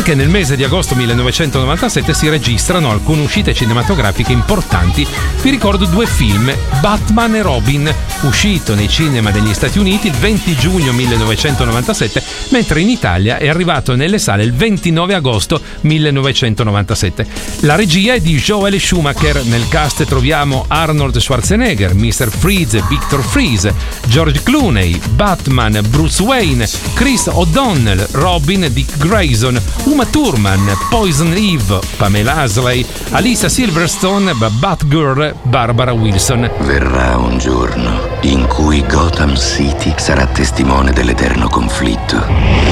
Anche nel mese di agosto 1997 si registrano alcune uscite cinematografiche importanti. Vi ricordo due film: Batman e Robin, uscito nei cinema degli Stati Uniti il 20 giugno 1997, mentre in Italia è arrivato nelle sale il 29 agosto 1997. La regia è di Joel Schumacher. Nel cast troviamo Arnold Schwarzenegger, Mr. Freeze, Victor Freeze, George Clooney, Batman, Bruce Wayne, Chris O'Donnell, Robin, Dick Grayson, Uma Thurman, Poison Ivy, Pamela Asley, Alicia Silverstone, Batgirl, Barbara Wilson. Verrà un giorno in cui Gotham City sarà testimone dell'eterno conflitto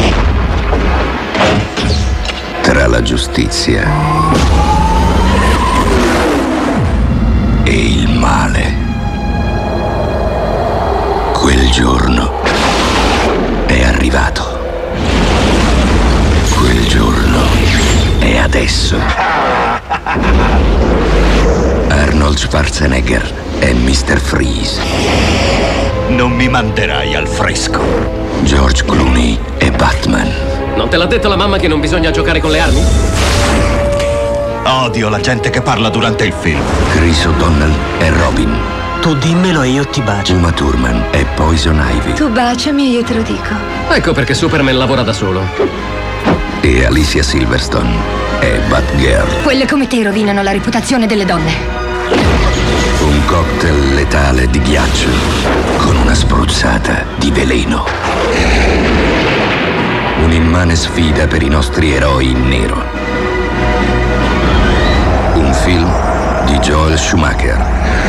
tra la giustizia e il male. Quel giorno è arrivato. Quel giorno è adesso. Arnold Schwarzenegger è Mr. Freeze. Non mi manderai al fresco. George Clooney è Batman. Non te l'ha detto la mamma che non bisogna giocare con le armi? Odio la gente che parla durante il film. Chris O'Donnell è Robin. Tu dimmelo e io ti bacio. Uma Thurman è Poison Ivy. Tu baciami e io te lo dico. Ecco perché Superman lavora da solo. E Alicia Silverstone è Batgirl. Quelle come te rovinano la reputazione delle donne. Un cocktail letale di ghiaccio con una spruzzata di veleno. Un'immane sfida per i nostri eroi in nero. Un film di Joel Schumacher.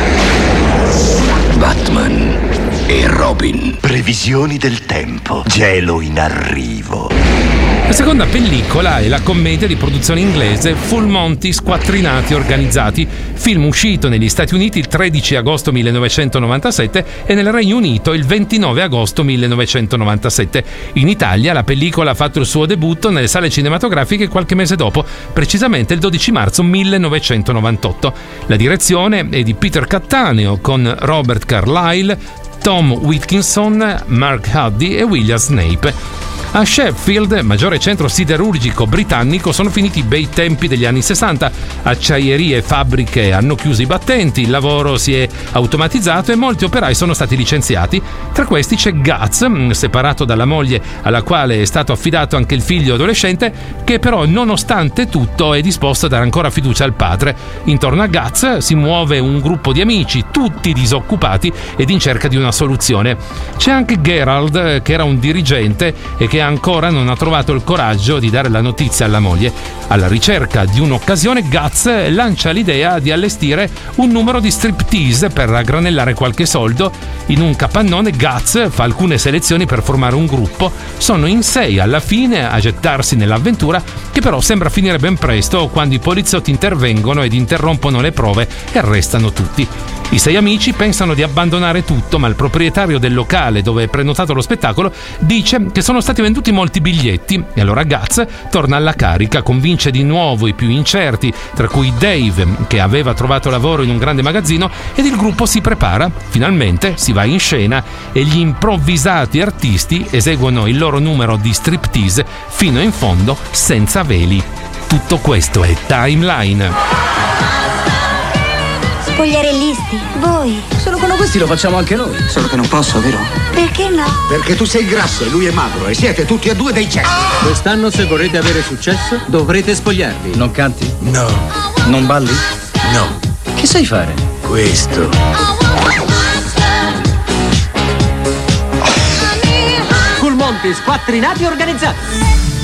Batman e Robin. Previsioni del tempo. Gelo in arrivo. La seconda pellicola è la commedia di produzione inglese Full Monty Squattrinati Organizzati, film uscito negli Stati Uniti il 13 agosto 1997 e nel Regno Unito il 29 agosto 1997. In Italia la pellicola ha fatto il suo debutto nelle sale cinematografiche qualche mese dopo, precisamente il 12 marzo 1998. La direzione è di Peter Cattaneo con Robert Carlyle, Tom Wilkinson, Mark Huddy e William Snape. A Sheffield, maggiore centro siderurgico britannico, sono finiti i bei tempi degli anni 60. Acciaierie e fabbriche hanno chiuso i battenti, il lavoro si è automatizzato e molti operai sono stati licenziati. Tra questi c'è Guts, separato dalla moglie alla quale è stato affidato anche il figlio adolescente, che però nonostante tutto è disposto a dare ancora fiducia al padre. Intorno a Guts si muove un gruppo di amici, tutti disoccupati ed in cerca di una soluzione. C'è anche Gerald, che era un dirigente e che ancora non ha trovato il coraggio di dare la notizia alla moglie. Alla ricerca di un'occasione, Guts lancia l'idea di allestire un numero di striptease per raggranellare qualche soldo. In un capannone Guts fa alcune selezioni per formare un gruppo. Sono in 6 alla fine a gettarsi nell'avventura, che però sembra finire ben presto quando i poliziotti intervengono ed interrompono le prove e arrestano tutti. I 6 amici pensano di abbandonare tutto, ma il proprietario del locale dove è prenotato lo spettacolo dice che sono stati venduti molti biglietti e allora Guts torna alla carica, convince di nuovo i più incerti, tra cui Dave, che aveva trovato lavoro in un grande magazzino, ed il gruppo si prepara. Finalmente si va in scena e gli improvvisati artisti eseguono il loro numero di striptease fino in fondo senza veli. Tutto questo è Timeline. Spogliarellisti, voi. Solo con questi lo facciamo anche noi. Solo che non posso, vero? Perché no? Perché tu sei grasso e lui è magro e siete tutti e due dei cessi. Quest'anno, se vorrete avere successo, dovrete spogliarli. Non canti? No. Non balli? No. Che sai fare? Questo. Full Monty Squattrinati Organizzati.